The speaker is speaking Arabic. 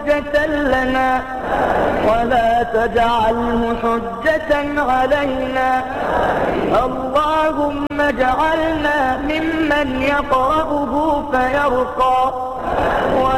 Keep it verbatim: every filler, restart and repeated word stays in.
حجة لنا ولا تجعله حجة علينا. اللهم اجعلنا ممن يقرأه فيرقى